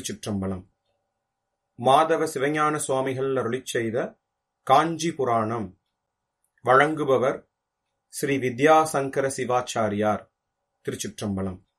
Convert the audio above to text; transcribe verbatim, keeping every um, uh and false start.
திருச்சிற்றம்பலம். மாதவ சிவஞான சுவாமிகள் அருளிச் செய்த காஞ்சி புராணம். வழங்குபவர் ஸ்ரீ வித்யாசங்கர சிவாச்சாரியார். திருச்சிற்றம்பலம்.